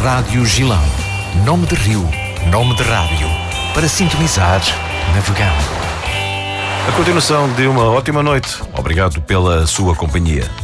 Rádio Gilão. Nome de rio, nome de rádio. Para sintonizar, navegando. A continuação de uma ótima noite. Obrigado pela sua companhia.